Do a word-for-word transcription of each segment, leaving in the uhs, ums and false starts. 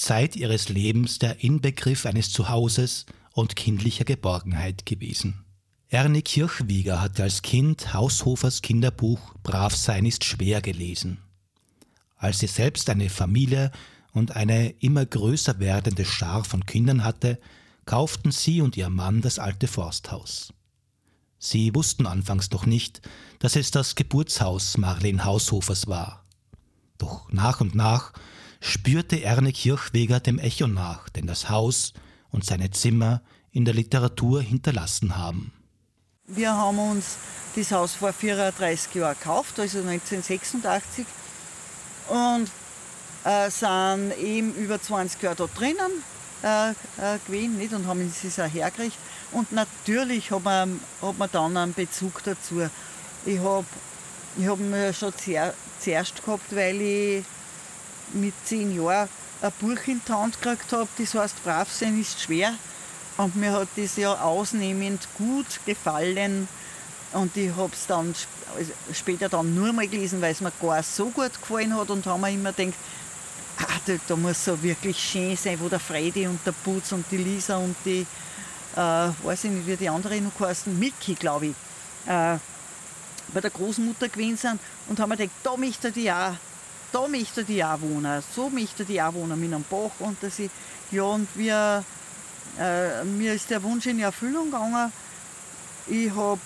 Zeit ihres Lebens der Inbegriff eines Zuhauses und kindlicher Geborgenheit gewesen. Ernie Kirchwieger hatte als Kind Haushofers Kinderbuch Brav sein ist schwer gelesen. Als sie selbst eine Familie und eine immer größer werdende Schar von Kindern hatte, kauften sie und ihr Mann das alte Forsthaus. Sie wussten anfangs noch nicht, dass es das Geburtshaus Marlen Haushofers war. Doch nach und nach spürte Ernie Kirchwieger dem Echo nach, denn das Haus und seine Zimmer in der Literatur hinterlassen haben. Wir haben uns das Haus vor vierunddreißig Jahren gekauft, also neunzehnhundertsechsundachtzig, und äh, sind eben über zwanzig Jahre da drinnen äh, äh, gewesen, nicht? Und haben es auch hergekriegt. Und natürlich hat man, hat man dann einen Bezug dazu. Ich habe ich hab mir schon sehr, zuerst gehabt, weil ich mit zehn Jahren ein Buch in die Hand gekriegt habe, das heißt Brav sein ist schwer. Und mir hat das ja ausnehmend gut gefallen. Und ich habe es dann später dann nur mal gelesen, weil es mir gar so gut gefallen hat. Und haben mir immer gedacht, ah, da, da muss so wirklich schön sein, wo der Fredi und der Putz und die Lisa und die, äh, weiß ich nicht, wie die andere noch heißen, Miki, glaube ich, äh, bei der Großmutter gewesen sind. Und haben mir gedacht, da möchte die auch, da möchte die auch wohnen. So möchte die auch wohnen, mit einem Bach. Und dass ich, ja, und wir... Äh, mir ist der Wunsch in Erfüllung gegangen. Ich habe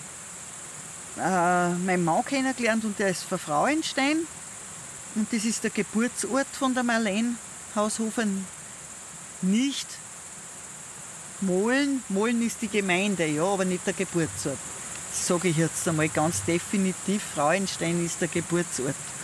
äh, meinen Mann kennengelernt und der ist von Frauenstein. Und das ist der Geburtsort von der Marlen Haushofer. Nicht Mohlen. Mohlen ist die Gemeinde, ja, aber nicht der Geburtsort. Das sage ich jetzt einmal ganz definitiv. Frauenstein ist der Geburtsort.